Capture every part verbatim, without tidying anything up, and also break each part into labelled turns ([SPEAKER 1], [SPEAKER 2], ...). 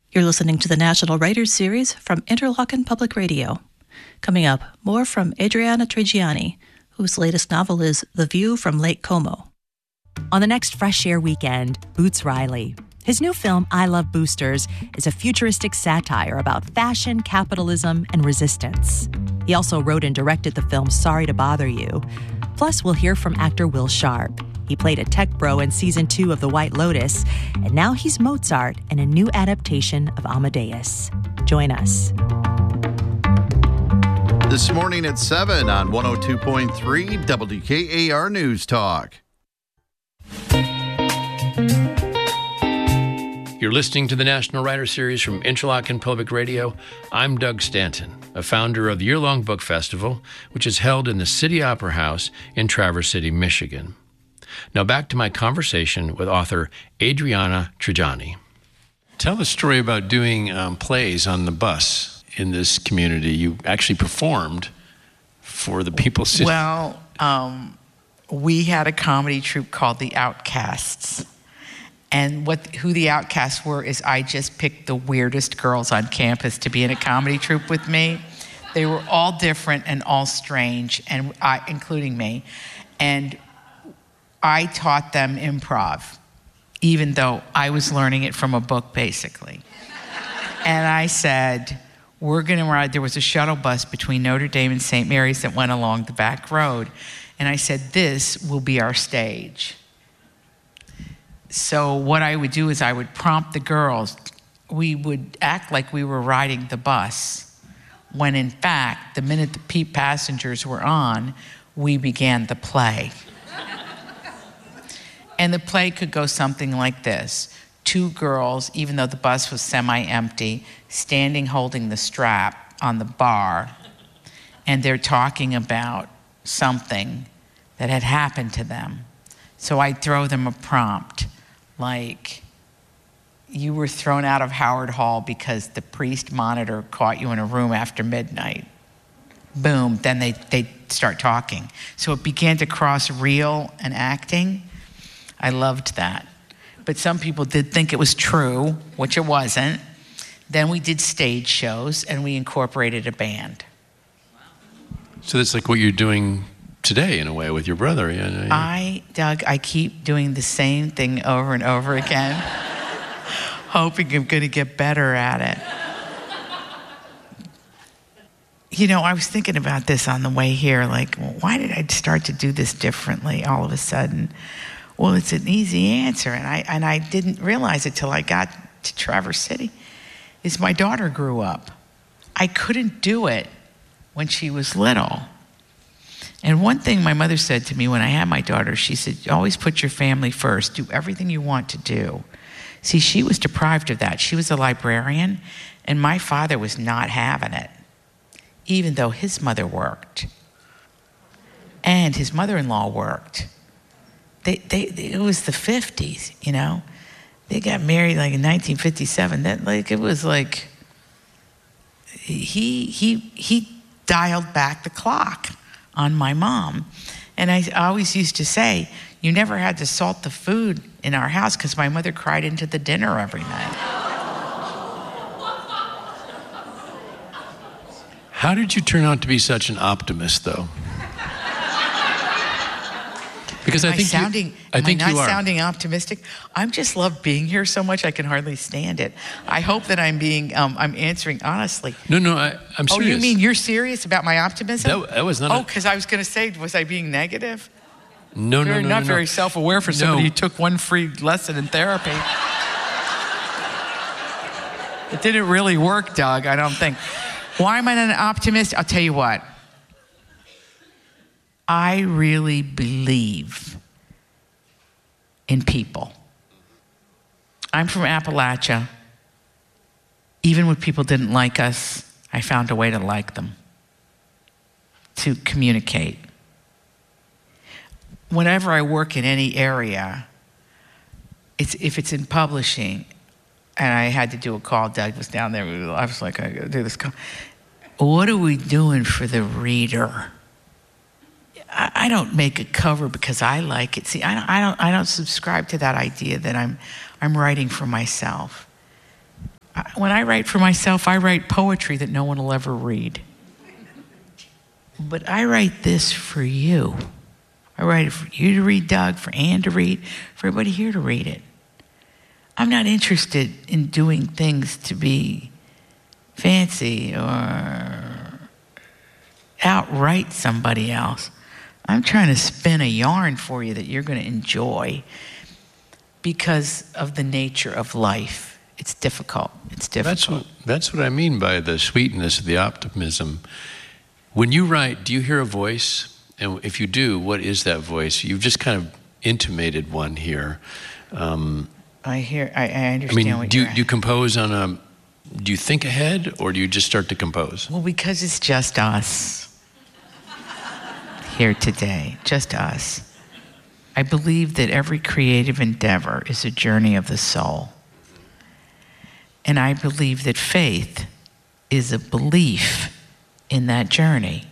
[SPEAKER 1] You're listening to the National Writers Series from Interlochen Public Radio. Coming up, more from Adriana Trigiani, whose latest novel is The View from Lake Como.
[SPEAKER 2] On the next Fresh Air weekend, Boots Riley. His new film, I Love Boosters, is a futuristic satire about fashion, capitalism, and resistance. He also wrote and directed the film Sorry to Bother You. Plus, we'll hear from actor Will Sharp. He played a tech bro in season two of The White Lotus, and now he's Mozart in a new adaptation of Amadeus. Join us.
[SPEAKER 3] This morning at seven on one oh two point three W K A R News Talk.
[SPEAKER 4] You're listening to the National Writer Series from Interlochen Public Radio. I'm Doug Stanton, a founder of the year-long book festival, which is held in the City Opera House in Traverse City, Michigan. Now back to my conversation with author Adriana Trigiani. Tell the story about doing um, plays on the bus in this community. You actually performed for the people sitting.
[SPEAKER 5] Well, um, we had a comedy troupe called The Outcasts. And what who the Outcasts were is I just picked the weirdest girls on campus to be in a comedy troupe with me. They were all different and all strange, and I, including me. And I taught them improv, even though I was learning it from a book, basically. And I said, we're gonna ride, there was a shuttle bus between Notre Dame and Saint Mary's that went along the back road. And I said, this will be our stage. So what I would do is I would prompt the girls. We would act like we were riding the bus, when in fact, the minute the peep passengers were on, we began the play. And the play could go something like this. Two girls, even though the bus was semi-empty, standing holding the strap on the bar, and they're talking about something that had happened to them. So I'd throw them a prompt. Like, you were thrown out of Howard Hall because the priest monitor caught you in a room after midnight. Boom, then they they start talking. So it began to cross real and acting. I loved that. But some people did think it was true, which it wasn't. Then we did stage shows and we incorporated a band.
[SPEAKER 4] So that's like what you're doing today, in a way, with your brother. Yeah, yeah.
[SPEAKER 5] I, Doug, I keep doing the same thing over and over again, hoping I'm going to get better at it. You know, I was thinking about this on the way here, like, why did I start to do this differently all of a sudden? Well, it's an easy answer, and I and I didn't realize it till I got to Traverse City, is my daughter grew up. I couldn't do it when she was little. And one thing my mother said to me when I had my daughter, she said, always put your family first. Do everything you want to do. See, she was deprived of that. She was a librarian, and my father was not having it, even though his mother worked. And his mother-in-law worked. They, they, it was the fifties, you know? They got married like in nineteen fifty-seven. That, like, it was like, he, he, he dialed back the clock on my mom. And I always used to say, you never had to salt the food in our house because my mother cried into the dinner every night.
[SPEAKER 4] How did you turn out to be such an optimist, though? Because
[SPEAKER 5] am
[SPEAKER 4] I think
[SPEAKER 5] I sounding,
[SPEAKER 4] you, I
[SPEAKER 5] am
[SPEAKER 4] think
[SPEAKER 5] I not
[SPEAKER 4] you are.
[SPEAKER 5] sounding optimistic? I just love being here so much I can hardly stand it. I hope that I'm being, um, I'm answering honestly.
[SPEAKER 4] No, no, I, I'm serious.
[SPEAKER 5] Oh, you mean you're serious about my optimism?
[SPEAKER 4] That, that was not.
[SPEAKER 5] Oh, because I was going to say, was I being negative?
[SPEAKER 4] No, no,
[SPEAKER 5] You're
[SPEAKER 4] no,
[SPEAKER 5] not
[SPEAKER 4] no,
[SPEAKER 5] very
[SPEAKER 4] no.
[SPEAKER 5] self-aware for somebody
[SPEAKER 4] No.
[SPEAKER 5] who took one free lesson in therapy. It didn't really work, Doug, I don't think. Why am I not an optimist? I'll tell you what. I really believe in people. I'm from Appalachia. Even when people didn't like us, I found a way to like them, to communicate. Whenever I work in any area, it's, if it's in publishing, and I had to do a call, Doug was down there, I was like, I gotta do this call. What are we doing for the reader? I, I don't make a cover because I like it. See, I don't, I don't, I don't subscribe to that idea that I'm, I'm writing for myself. I, when I write for myself, I write poetry that no one will ever read. But I write this for you. I write it for you to read, Doug, for Ann to read, for everybody here to read it. I'm not interested in doing things to be fancy or outright somebody else. I'm trying to spin a yarn for you that you're going to enjoy because of the nature of life. It's difficult. It's difficult.
[SPEAKER 4] That's what, that's what I mean by the sweetness, the optimism. When you write, do you hear a voice? And if you do, what is that voice? You've just kind of intimated one here. Um,
[SPEAKER 5] I hear, I, I understand
[SPEAKER 4] I mean,
[SPEAKER 5] what
[SPEAKER 4] do you,
[SPEAKER 5] you're
[SPEAKER 4] do you compose on a, do you think ahead or do you just start to compose?
[SPEAKER 5] Well, because it's just us here today, just us. I believe that every creative endeavor is a journey of the soul. And I believe that faith is a belief in that journey.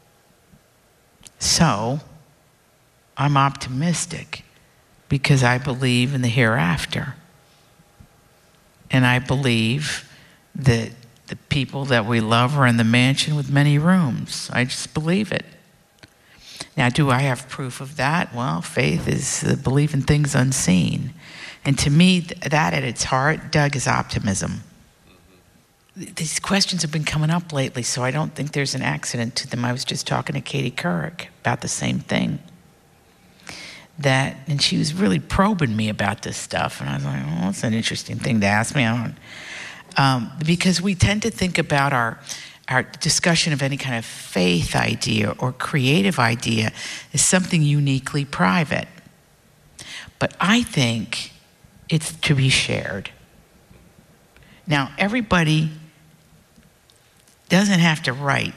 [SPEAKER 5] So, I'm optimistic because I believe in the hereafter. And I believe that the people that we love are in the mansion with many rooms. I just believe it. Now, do I have proof of that? Well, faith is the belief in things unseen. And to me, that at its heart, Doug, is optimism. These questions have been coming up lately, so I don't think there's an accident to them. I was just talking to Katie Couric about the same thing. That, and she was really probing me about this stuff, and I was like, "Oh, that's an interesting thing to ask me." I don't, um, because we tend to think about our our discussion of any kind of faith idea or creative idea as something uniquely private. But I think it's to be shared. Now, everybody doesn't have to write,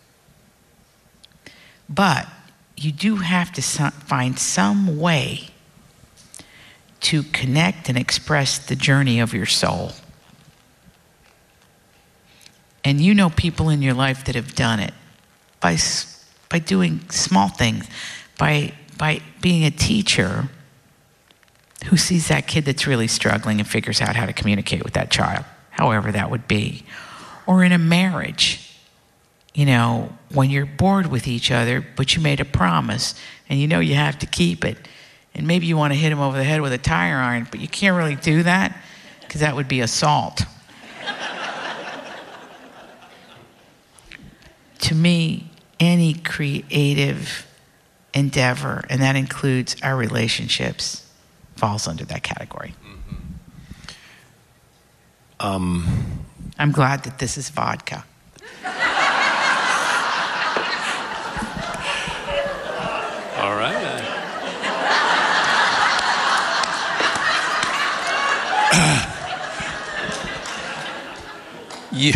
[SPEAKER 5] but you do have to so- find some way to connect and express the journey of your soul. And you know people in your life that have done it by by doing small things, by by being a teacher who sees that kid that's really struggling and figures out how to communicate with that child, however that would be. Or in a marriage, you know, when you're bored with each other, but you made a promise and you know you have to keep it. And maybe you want to hit him over the head with a tire iron, but you can't really do that because that would be assault. To me, any creative endeavor, and that includes our relationships, falls under that category.
[SPEAKER 4] Mm-hmm. Um,
[SPEAKER 5] I'm glad that this is vodka.
[SPEAKER 4] All right. you,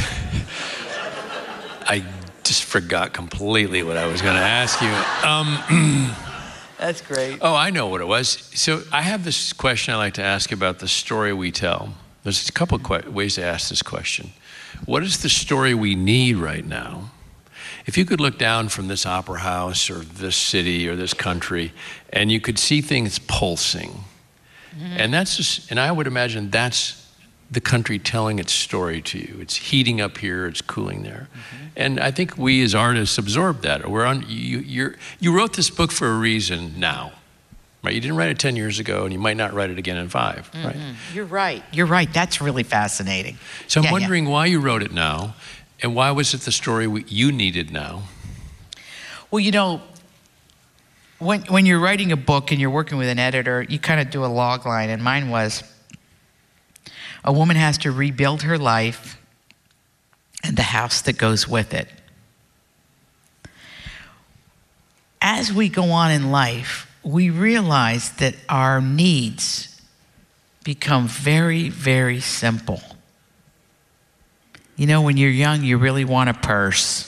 [SPEAKER 4] I just forgot completely what I was going to ask you. Um,
[SPEAKER 5] That's great.
[SPEAKER 4] Oh, I know what it was. So I have this question I like to ask about the story we tell. There's a couple of que- ways to ask this question. What is the story we need right now? If you could look down from this opera house or this city or this country and you could see things pulsing, mm-hmm. and that's just, and I would imagine that's the country telling its story to you. It's heating up here, it's cooling there. Mm-hmm. And I think we as artists absorb that. We're on, you, you're, you wrote this book for a reason now, right? You didn't write it ten years ago and you might not write it again in five, mm-hmm. right?
[SPEAKER 5] You're right. You're right. That's really fascinating.
[SPEAKER 4] So I'm
[SPEAKER 5] yeah,
[SPEAKER 4] wondering
[SPEAKER 5] yeah.
[SPEAKER 4] why you wrote it now and why was it the story we, you needed now?
[SPEAKER 5] Well, you know, when, when you're writing a book and you're working with an editor, you kind of do a log line, and mine was, a woman has to rebuild her life and the house that goes with it. As we go on in life, we realize that our needs become very, very simple. You know, when you're young, you really want a purse.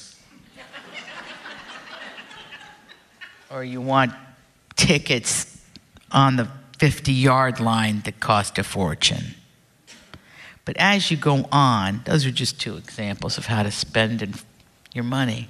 [SPEAKER 5] Or you want tickets on the fifty-yard line that cost a fortune. But as you go on, those are just two examples of how to spend your money.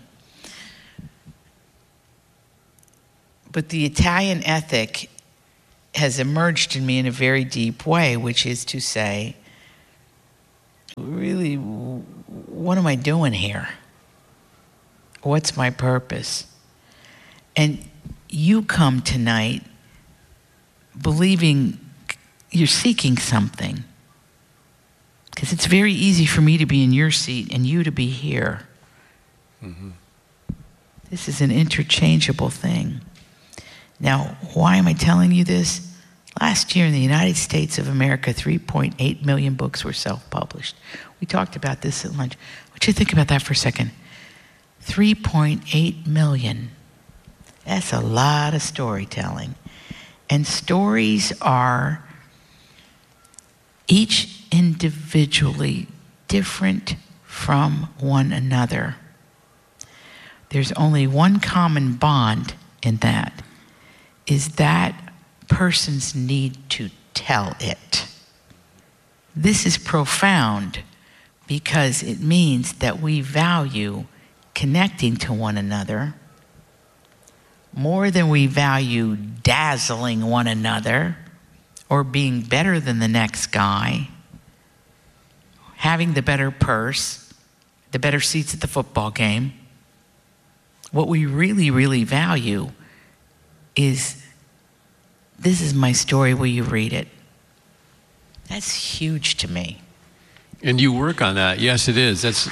[SPEAKER 5] But the Italian ethic has emerged in me in a very deep way, which is to say, really, what am I doing here? What's my purpose? And you come tonight believing you're seeking something. Because it's very easy for me to be in your seat and you to be here. Mm-hmm. This is an interchangeable thing. Now, why am I telling you this? Last year in the United States of America, three point eight million books were self-published. We talked about this at lunch. I want you to think about that for a second. three point eight million. That's a lot of storytelling. And stories are each individually different from one another. There's only one common bond in that, is that person's need to tell it. This is profound because it means that we value connecting to one another more than we value dazzling one another or being better than the next guy, having the better purse, the better seats at the football game. What we really, really value is, this is my story, will you read it? That's huge to me.
[SPEAKER 4] And you work on that. Yes, it is. That's...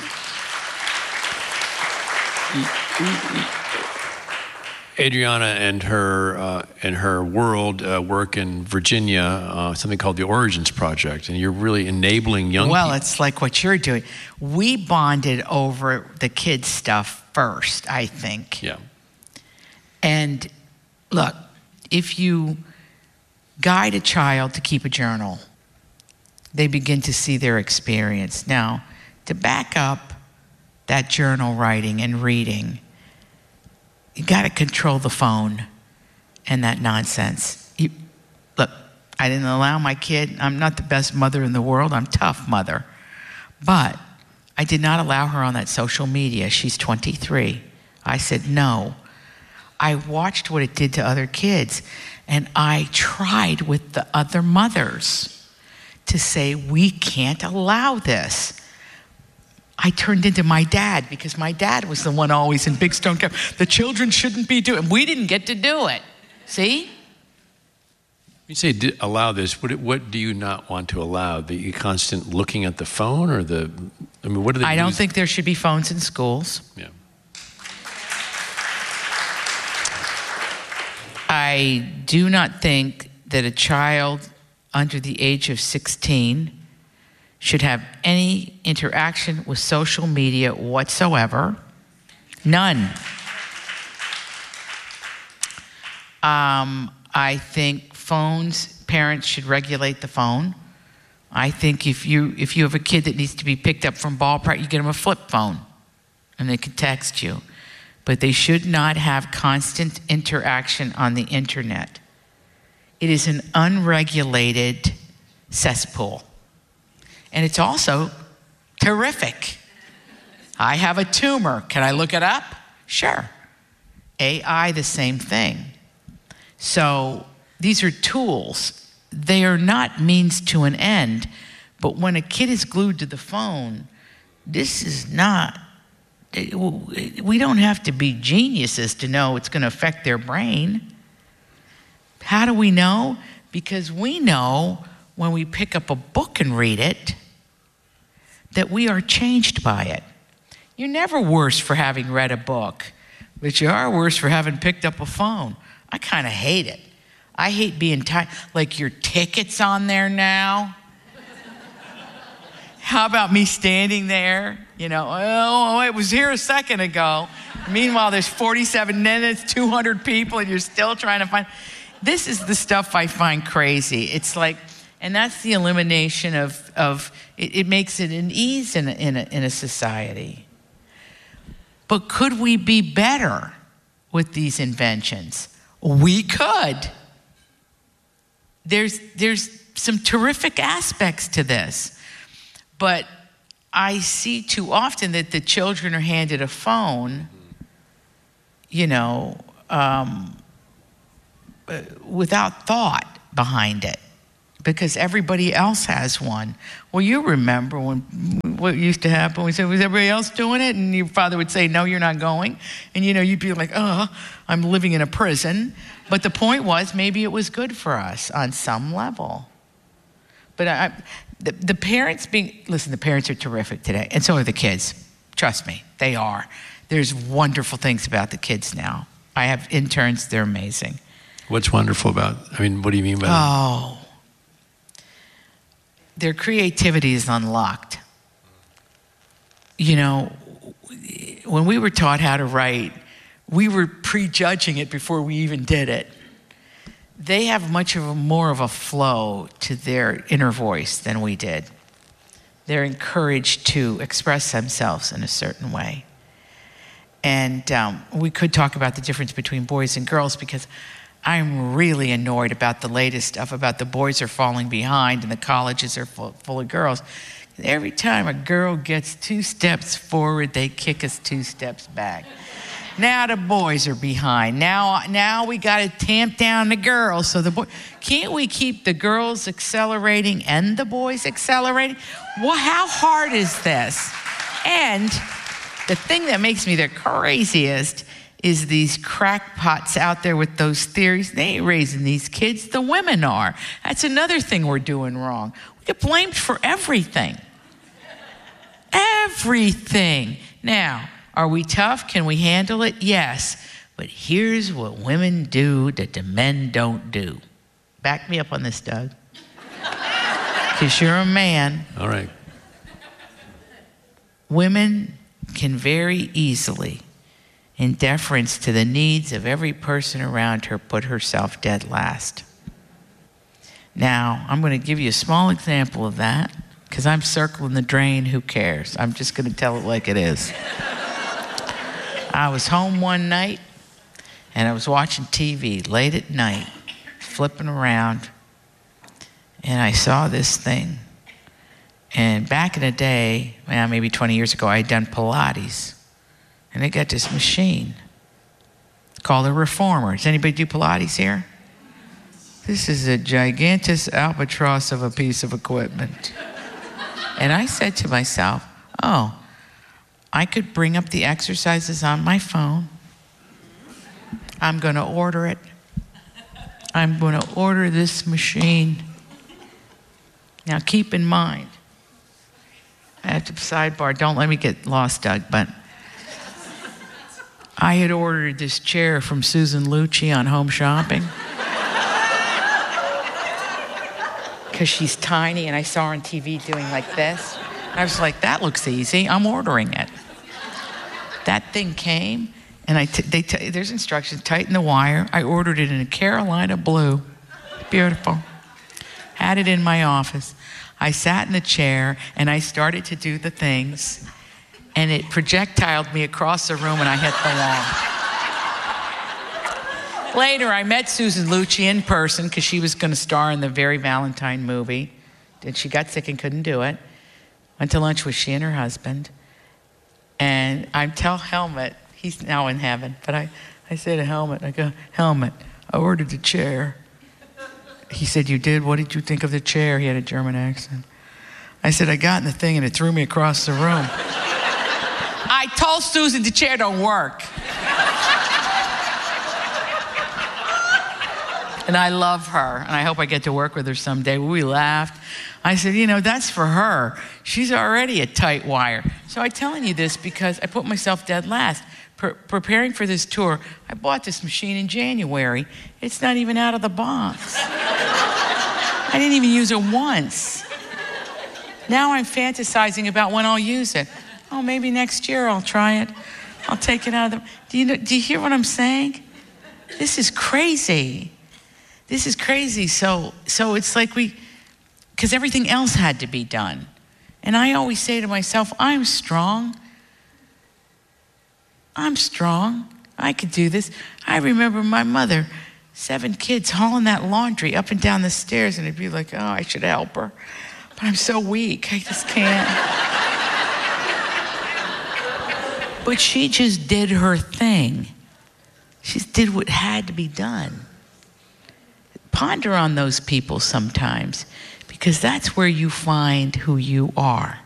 [SPEAKER 4] Adriana and her uh, and her world uh, work in Virginia, uh, something called the Origins Project, and you're really enabling young
[SPEAKER 5] well, people.
[SPEAKER 4] Well,
[SPEAKER 5] it's like what you're doing. We bonded over the kids' stuff first, I think.
[SPEAKER 4] Yeah.
[SPEAKER 5] And look, if you guide a child to keep a journal, they begin to see their experience. Now, to back up that journal writing and reading, you got to control the phone and that nonsense. You, look, I didn't allow my kid, I'm not the best mother in the world, I'm a tough mother. But I did not allow her on that social media. She's twenty-three. I said no. I watched what it did to other kids, and I tried with the other mothers to say, we can't allow this. I turned into my dad because my dad was the one always in big stone cap. The children shouldn't be doing it. We didn't get to do it. See?
[SPEAKER 4] You say di- allow this. What, what do you not want to allow? The constant looking at the phone, or the? I mean, what do they?
[SPEAKER 5] I don't
[SPEAKER 4] use?
[SPEAKER 5] think there should be phones in schools.
[SPEAKER 4] Yeah.
[SPEAKER 5] I do not think that a child under the age of sixteen should have any interaction with social media whatsoever. None. Um, I think phones, parents should regulate the phone. I think if you if you have a kid that needs to be picked up from ball practice, you get them a flip phone and they can text you. But they should not have constant interaction on the internet. It is an unregulated cesspool. And it's also terrific. I have a tumor. Can I look it up? Sure. A I, the same thing. So these are tools. They are not means to an end. But when a kid is glued to the phone, this is not, we don't have to be geniuses to know it's going to affect their brain. How do we know? Because we know when we pick up a book and read it, that we are changed by it. You're never worse for having read a book, but you are worse for having picked up a phone. I kind of hate it. I hate being tired. Like, your ticket's on there now. How about me standing there? You know, oh, it was here a second ago. Meanwhile, there's forty-seven minutes, two hundred people, and you're still trying to find. This is the stuff I find crazy. It's like, and that's the elimination of, of it, it makes it an ease in a, in, a, in a society. But could we be better with these inventions? We could. There's, there's some terrific aspects to this. But I see too often that the children are handed a phone, you know, um, without thought behind it. because everybody else has one. Well, you remember when what used to happen. We said, was everybody else doing it? And your father would say, no, you're not going. And, you know, you'd be like, oh, I'm living in a prison. But the point was, maybe it was good for us on some level. But I, the, the parents being, listen, the parents are terrific today. And so are the kids. Trust me, they are. There's wonderful things about the kids now. I have interns, they're amazing.
[SPEAKER 4] What's wonderful about, I mean, what do you mean by that?
[SPEAKER 5] Oh. Their creativity is unlocked. You know, when we were taught how to write, we were prejudging it before we even did it. They have much of a, more of a flow to their inner voice than we did. They're encouraged to express themselves in a certain way. And um, we could talk about the difference between boys and girls, because I'm really annoyed about the latest stuff about the boys are falling behind and the colleges are full, full of girls. Every time a girl gets two steps forward, they kick us two steps back. Now the boys are behind. Now, now we got to tamp down the girls. So the boy, can't we keep the girls accelerating and the boys accelerating? Well, how hard is this? And the thing that makes me the craziest is these crackpots out there with those theories. They ain't raising these kids, the women are. That's another thing we're doing wrong. We get blamed for everything. Everything. Now, are we tough? Can we handle it? Yes. But here's what women do that the men don't do. Back me up on this, Doug. Because you're a man.
[SPEAKER 4] All right.
[SPEAKER 5] Women can very easily, in deference to the needs of every person around her, put herself dead last. Now, I'm going to give you a small example of that, because I'm circling the drain. Who cares? I'm just going to tell it like it is. I was home one night, and I was watching T V late at night, flipping around, and I saw this thing. And back in the day, well, maybe twenty years ago, I had done Pilates. And they got this machine called a reformer. Does anybody do Pilates here? This is a gigantic albatross of a piece of equipment. And I said to myself, oh, I could bring up the exercises on my phone. I'm going to order it. I'm going to order this machine. Now, keep in mind, I have to sidebar, don't let me get lost, Doug, but I had ordered this chair from Susan Lucci on Home Shopping. Because she's tiny, and I saw her on T V doing like this. I was like, that looks easy. I'm ordering it. That thing came, and I t- they t- there's instructions, tighten the wire. I ordered it in a Carolina blue. Beautiful. Had it in my office. I sat in the chair, and I started to do the things, and it projectiled me across the room, and I hit the wall. Later, I met Susan Lucci in person, because she was going to star in the Very Valentine movie. And she got sick and couldn't do it. Went to lunch with she and her husband. And I tell Helmut, he's now in heaven, but I, I say to Helmut, I go, Helmut, I ordered the chair. He said, you did? What did you think of the chair? He had a German accent. I said, I got in the thing and it threw me across the room. I told Susan the chair don't work. And I love her, and I hope I get to work with her someday. We laughed. I said, you know, that's for her. She's already a tight wire. So I'm telling you this because I put myself dead last. Pre- preparing for this tour, I bought this machine in January. It's not even out of the box. I didn't even use it once. Now I'm fantasizing about when I'll use it. Oh, maybe next year I'll try it. I'll take it out of the... Do you, know, do you hear what I'm saying? This is crazy. This is crazy. So, so it's like we... Because everything else had to be done. And I always say to myself, I'm strong. I'm strong. I could do this. I remember my mother, seven kids, hauling that laundry up and down the stairs, and it'd be like, oh, I should help her. But I'm so weak, I just can't. But she just did her thing. She did what had to be done. ponder on those people sometimes, because that's where you find who you are.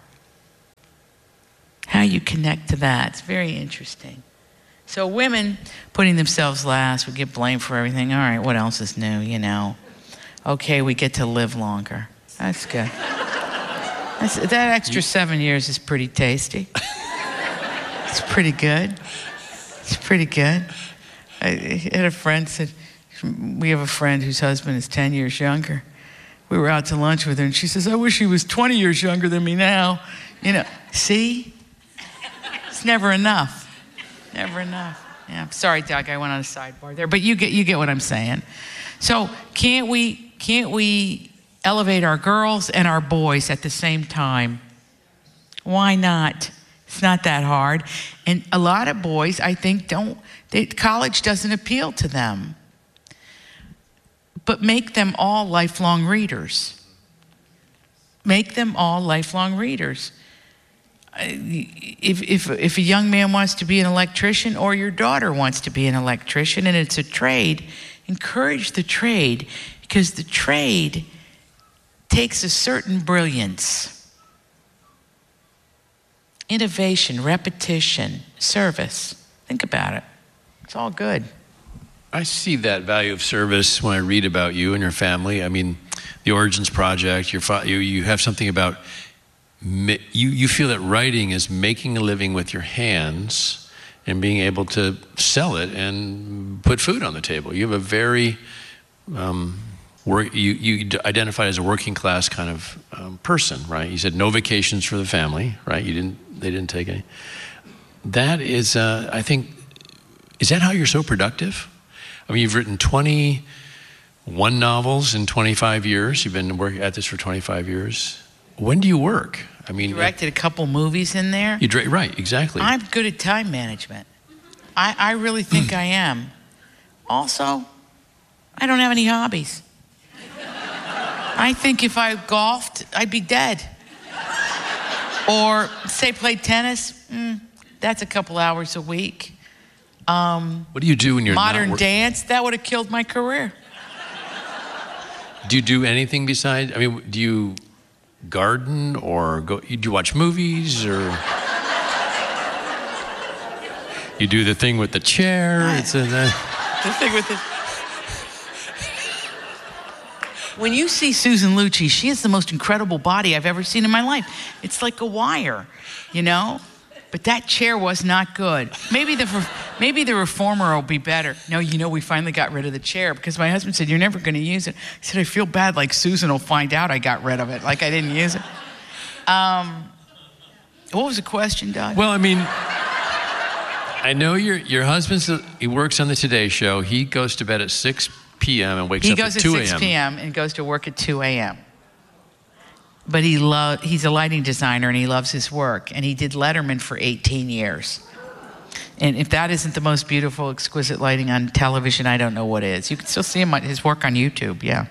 [SPEAKER 5] How you connect to that. It's very interesting. So women putting themselves last, we get blamed for everything. All right, what else is new, you know? Okay, we get to live longer. That's good. That's, that extra seven years is pretty tasty. It's pretty good. It's pretty good. I had a friend said, we have a friend whose husband is ten years younger. We were out to lunch with her, and she says, I wish he was twenty years younger than me now. You know, see? It's never enough. Never enough. Yeah, I'm sorry, Doug, I went on a sidebar there, but you get you get what I'm saying. So can't we can't we elevate our girls and our boys at the same time? Why not? It's not that hard. And a lot of boys, I think, don't, they, college doesn't appeal to them. But make them all lifelong readers. Make them all lifelong readers. If, if, if a young man wants to be an electrician, or your daughter wants to be an electrician, and it's a trade, encourage the trade, because the trade takes a certain brilliance. Innovation, repetition, service. Think about it. It's all good.
[SPEAKER 4] I see that value of service when I read about you and your family. I mean, the Origins Project, your fa- you, you have something about, you, you feel that writing is making a living with your hands and being able to sell it and put food on the table. You have a very, um, work, you, you identify as a working class kind of um, person, right? You said no vacations for the family, right? You didn't, they didn't take any. That is, uh, I think, is that how you're so productive? I mean, you've written twenty-one novels in twenty-five years. You've been working at this for twenty-five years. When do you work? I mean,
[SPEAKER 5] directed a couple movies in there.
[SPEAKER 4] You dra- right, exactly.
[SPEAKER 5] I'm good at time management. I, I really think I am. Also, I don't have any hobbies. I think if I golfed, I'd be dead. Or say played tennis, mm, that's a couple hours a week. Um,
[SPEAKER 4] what do you do when you're
[SPEAKER 5] modern
[SPEAKER 4] not work-
[SPEAKER 5] dance? That would have killed my career.
[SPEAKER 4] Do you do anything besides? I mean, do you garden or go? Do you watch movies or? You do the thing with the chair.
[SPEAKER 5] I,
[SPEAKER 4] it's a uh,
[SPEAKER 5] the thing with the. When you see Susan Lucci, she has the most incredible body I've ever seen in my life. It's like a wire, you know. But that chair was not good. Maybe the maybe the reformer will be better. No, you know, we finally got rid of the chair because my husband said, you're never going to use it. I said, I feel bad, like Susan will find out I got rid of it, like I didn't use it. Um, what was the question, Doug?
[SPEAKER 4] Well, I mean, I know your your husband's, he works on the Today Show. He goes to bed at six p.m. and wakes
[SPEAKER 5] he
[SPEAKER 4] up
[SPEAKER 5] goes
[SPEAKER 4] at two a.m.
[SPEAKER 5] He goes at six p.m. and goes to work at two a.m. But he lo- he's a lighting designer and he loves his work. And he did Letterman for eighteen years. And if that isn't the most beautiful, exquisite lighting on television, I don't know what is. You can still see him, his work on YouTube, yeah.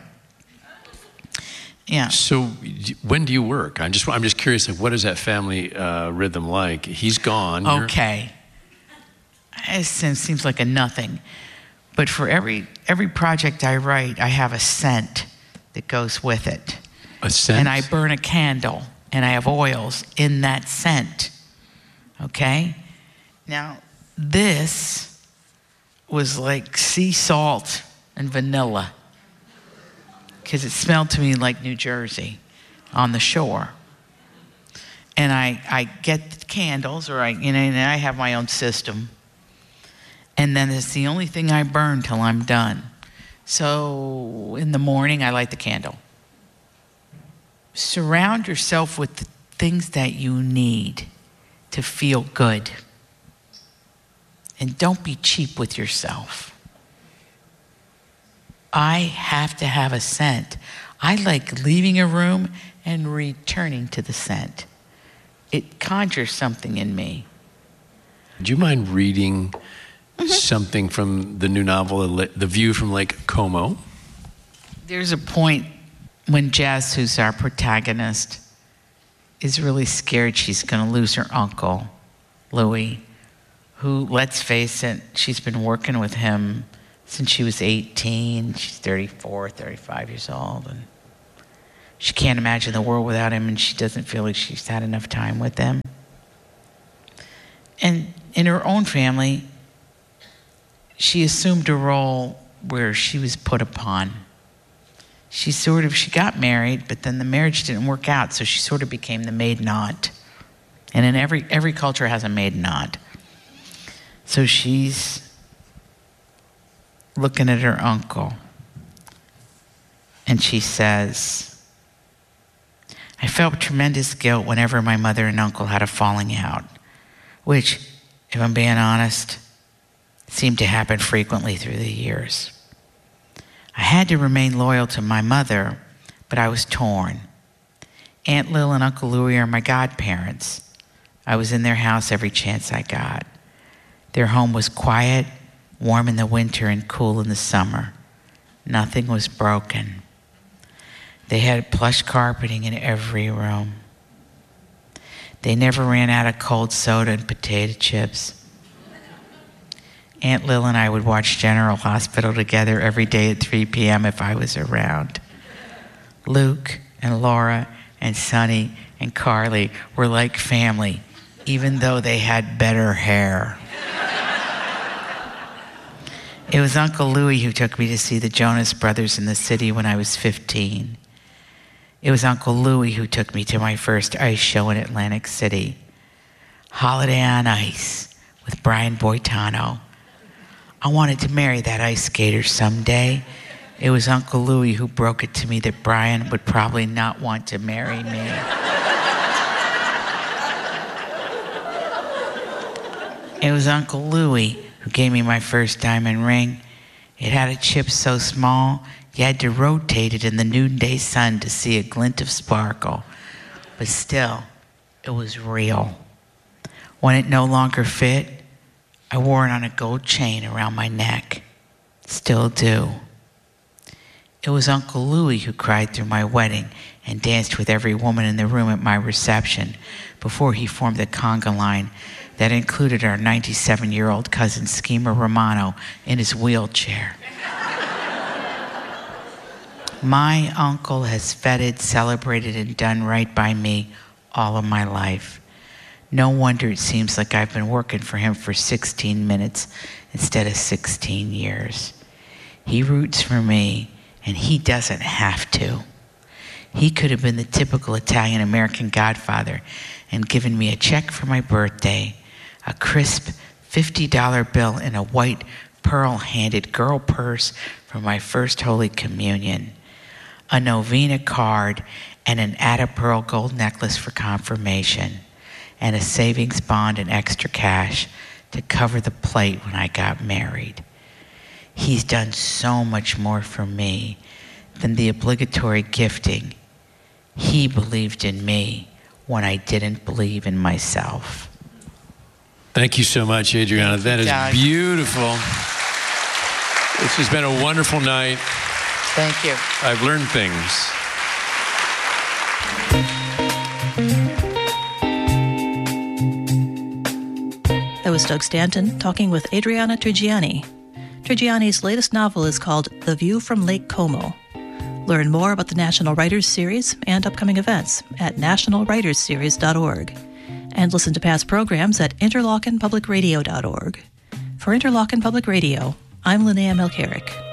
[SPEAKER 5] Yeah.
[SPEAKER 4] So when do you work? I'm just, I'm just curious, like, what is that family uh, rhythm like? He's gone.
[SPEAKER 5] Okay. It seems, seems like a nothing. But for every every project I write, I have a scent that goes with it.
[SPEAKER 4] A scent?
[SPEAKER 5] And I burn a candle, and I have oils in that scent, okay? Now, this was like sea salt and vanilla, because it smelled to me like New Jersey on the shore. And I, I get the candles, or I, you know, and I have my own system. And then it's the only thing I burn till I'm done. So in the morning, I light the candle. Surround yourself with the things that you need to feel good. And don't be cheap with yourself. I have to have a scent. I like leaving a room and returning to the scent. It conjures something in me.
[SPEAKER 4] Do you mind reading mm-hmm. something from the new novel, The View from Lake Como?
[SPEAKER 5] There's a point when Jess, who's our protagonist, is really scared she's going to lose her uncle, Louis, who, let's face it, she's been working with him since she was eighteen. She's thirty-four, thirty-five years old. And she can't imagine the world without him, and she doesn't feel like she's had enough time with him. And in her own family, she assumed a role where she was put upon. She sort of, she got married, but then the marriage didn't work out, so she sort of became the maiden aunt. And in every every culture has a maiden aunt. So she's looking at her uncle, and she says, I felt tremendous guilt whenever my mother and uncle had a falling out, which, if I'm being honest, seemed to happen frequently through the years. I had to remain loyal to my mother, but I was torn. Aunt Lil and Uncle Louie are my godparents. I was in their house every chance I got. Their home was quiet, warm in the winter and cool in the summer. Nothing was broken. They had plush carpeting in every room. They never ran out of cold soda and potato chips. Aunt Lil and I would watch General Hospital together every day at three p.m. if I was around. Luke and Laura and Sonny and Carly were like family, even though they had better hair. It was Uncle Louie who took me to see the Jonas Brothers in the city when I was fifteen. It was Uncle Louie who took me to my first ice show in Atlantic City. Holiday on Ice with Brian Boitano. I wanted to marry that ice skater someday. It was Uncle Louie who broke it to me that Brian would probably not want to marry me. It was Uncle Louie who gave me my first diamond ring. It had a chip so small, you had to rotate it in the noonday sun to see a glint of sparkle. But still, it was real. When it no longer fit, I wore it on a gold chain around my neck. Still do. It was Uncle Louie who cried through my wedding and danced with every woman in the room at my reception before he formed the conga line that included our ninety-seven-year-old cousin Schemer Romano in his wheelchair. My uncle has feted, celebrated, and done right by me all of my life. No wonder it seems like I've been working for him for sixteen minutes instead of sixteen years. He roots for me, and he doesn't have to. He could have been the typical Italian-American godfather and given me a check for my birthday, a crisp fifty dollar bill in a white pearl-handed girl purse for my first Holy Communion, a novena card, and an Atta Pearl gold necklace for confirmation, and a savings bond and extra cash to cover the plate when I got married. He's done so much more for me than the obligatory gifting. He believed in me when I didn't believe in myself.
[SPEAKER 4] Thank you so much, Adriana. That is
[SPEAKER 5] Doug.
[SPEAKER 4] beautiful. This has been a wonderful night.
[SPEAKER 5] Thank you.
[SPEAKER 4] I've learned things.
[SPEAKER 1] That was Doug Stanton talking with Adriana Trigiani. Trigiani's latest novel is called The View from Lake Como. Learn more about the National Writers Series and upcoming events at national writers series dot org. And listen to past programs at interlochen public radio dot org. For Interlochen Public Radio, I'm Linnea Melchiorek.